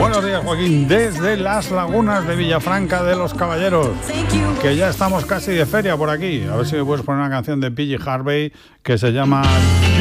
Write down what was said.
Buenos días, Joaquín, desde las lagunas de Villafranca de los Caballeros, que ya estamos casi de feria por aquí. A ver si me puedes poner una canción de PG Harvey que se llama